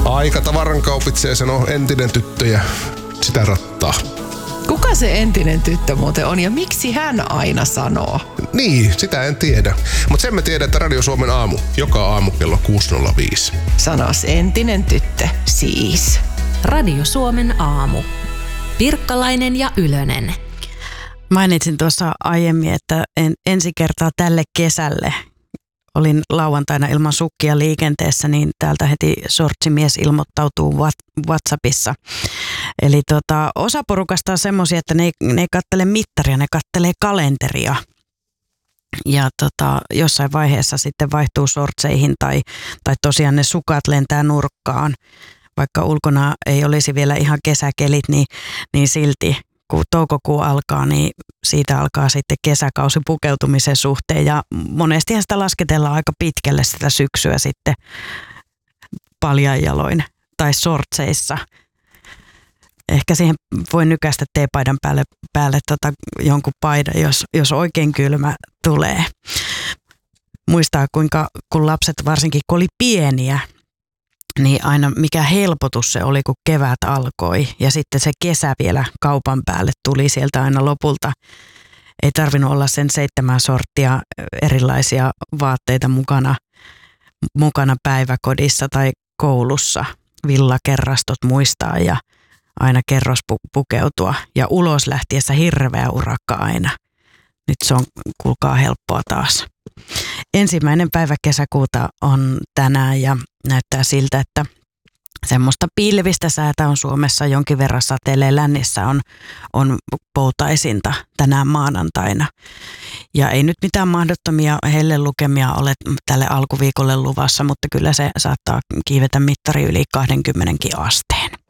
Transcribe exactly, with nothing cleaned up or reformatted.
Aika tavaran kaupitsee, sanoo entinen tyttö ja sitä rattaa. Kuka se entinen tyttö muuten on ja miksi hän aina sanoo? Niin, sitä en tiedä. Mutta sen me tiedän, että Radio Suomen aamu, joka aamu kello kuusi nolla viisi. Sanos entinen tyttö, siis. Radio Suomen aamu. Pirkkalainen ja Ylönen. Mainitsin tuossa aiemmin, että en, ensi kertaa tälle kesälle olin lauantaina ilman sukkia liikenteessä, niin täältä heti sortsimies ilmoittautuu WhatsAppissa. Eli tota, osa porukasta on semmoisia, että ne ei, ne ei kattele mittaria, ne kattelee kalenteria. Ja tota, jossain vaiheessa sitten vaihtuu sortseihin tai, tai tosiaan ne sukat lentää nurkkaan. Vaikka ulkona ei olisi vielä ihan kesäkelit, niin, niin silti kun toukokuu alkaa, niin siitä alkaa sitten kesäkausi pukeutumisen suhteen. Ja monestihan sitä lasketellaan aika pitkälle sitä syksyä sitten paljain jaloin tai sortseissa. Ehkä siihen voi nykäistä teepaidan päälle, päälle tota jonkun paidan, jos, jos oikein kylmä tulee. Muistaa, kuinka kun lapset varsinkin kun oli pieniä, niin aina mikä helpotus se oli, kun kevät alkoi ja sitten se kesä vielä kaupan päälle tuli sieltä aina lopulta. Ei tarvinnut olla sen seitsemän sorttia erilaisia vaatteita mukana, mukana päiväkodissa tai koulussa. Villakerrastot muistaa ja aina kerros pukeutua ja ulos lähtiessä hirveä urakka aina. Nyt se on, kuulkaa, helppoa taas. Ensimmäinen päivä kesäkuuta on tänään ja näyttää siltä, että semmoista pilvistä säätä on Suomessa jonkin verran sateilee. Lännissä on, on poutaisinta tänään maanantaina. Ja ei nyt mitään mahdottomia hellelukemia ole tälle alkuviikolle luvassa, mutta kyllä se saattaa kiivetä mittari yli kaksikymmentä asteen.